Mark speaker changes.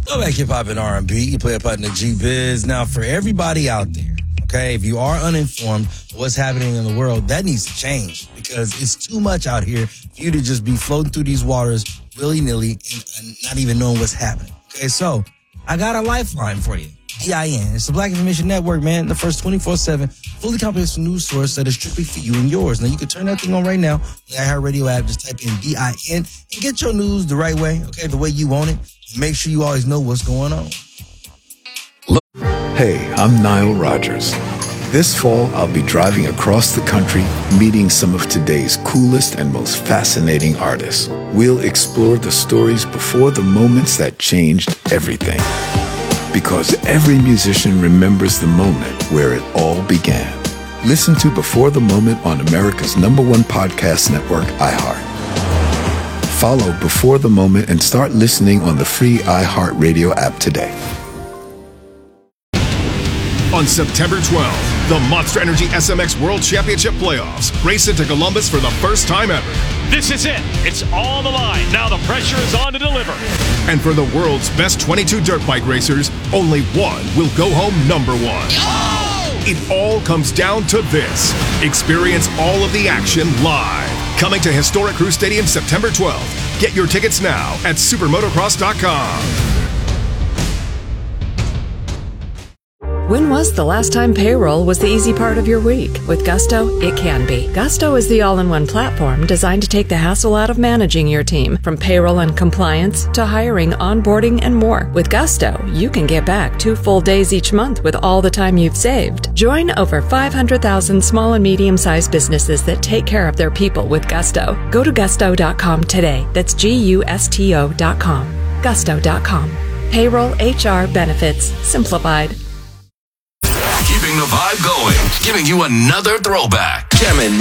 Speaker 1: Go back hip hop and R&B. You play a part in the G-Biz. Now, for everybody out there, okay, if you are uninformed of what's happening in the world, that needs to change because it's too much out here for you to just be floating through these waters willy-nilly and not even knowing what's happening. Okay, so I got a lifeline for you. DIN. It's the Black Information Network, man. The first 24/7, fully comprehensive news source that is strictly for you and yours. Now, you can turn that thing on right now. The iHeartRadio app, just type in DIN and get your news the right way, okay, the way you want it. Make sure you always know what's going on.
Speaker 2: Hey, I'm Nile Rodgers. This fall, I'll be driving across the country, meeting some of today's coolest and most fascinating artists. We'll explore the stories before the moments that changed everything. Because every musician remembers the moment where it all began. Listen to Before the Moment on America's #1 podcast network, iHeart. Follow Before the Moment and start listening on the free iHeartRadio app today.
Speaker 3: On September 12th, the Monster Energy SMX World Championship Playoffs race into Columbus for the first time ever.
Speaker 4: This is it. It's all the line. Now the pressure is on to deliver.
Speaker 3: And for the world's best 22 dirt bike racers, only one will go home #1.
Speaker 4: Oh!
Speaker 3: It all comes down to this. Experience all of the action live. Coming to historic Crew Stadium September 12th. Get your tickets now at supermotocross.com.
Speaker 5: When was the last time payroll was the easy part of your week? With Gusto, it can be. Gusto is the all-in-one platform designed to take the hassle out of managing your team, from payroll and compliance to hiring, onboarding, and more. With Gusto, you can get back 2 full days each month with all the time you've saved. Join over 500,000 small and medium-sized businesses that take care of their people with Gusto. Go to gusto.com today. That's GUSTO.com. Gusto.com. Payroll, HR, benefits, simplified.
Speaker 6: Keeping the vibe going, giving you another throwback. Jamming